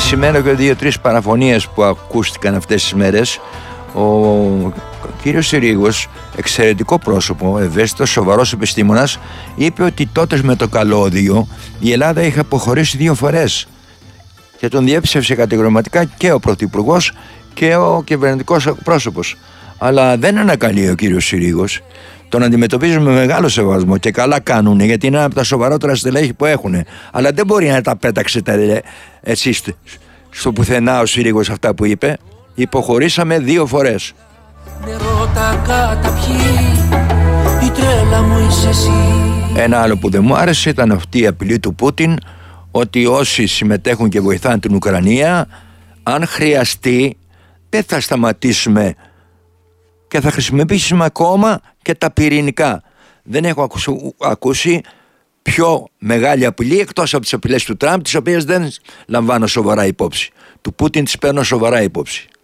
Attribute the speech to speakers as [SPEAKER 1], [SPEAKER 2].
[SPEAKER 1] επισημαίνω και 2-3 παραφωνίες που ακούστηκαν αυτές τις μέρες. Ο κύριος Συρίγος, εξαιρετικό πρόσωπο, ευαίσθητος, σοβαρός επιστήμονας, είπε ότι τότε με το καλώδιο η Ελλάδα είχε αποχωρήσει 2 φορές και τον διέψευσε κατηγορηματικά και ο Πρωθυπουργός και ο κυβερνητικός πρόσωπος. Αλλά δεν ανακαλεί ο κύριος Συρίγος. Τον αντιμετωπίζουν με μεγάλο σεβασμό και καλά κάνουν, γιατί είναι ένα από τα σοβαρότερα στελέχη που έχουν. Αλλά δεν μπορεί να τα πέταξε έτσι στο πουθενά ο Συρίγος αυτά που είπε. Υποχωρήσαμε 2 φορές. Ένα άλλο που δεν μου άρεσε ήταν αυτή η απειλή του Πούτιν, ότι όσοι συμμετέχουν και βοηθάνε την Ουκρανία, αν χρειαστεί δεν θα σταματήσουμε και θα χρησιμοποιήσουμε ακόμα και τα πυρηνικά. Δεν έχω ακούσει πιο μεγάλη απειλή εκτός από τις απειλές του Τραμπ, τις οποίες δεν λαμβάνω σοβαρά υπόψη. Του Πούτιν τις παίρνω σοβαρά υπόψη.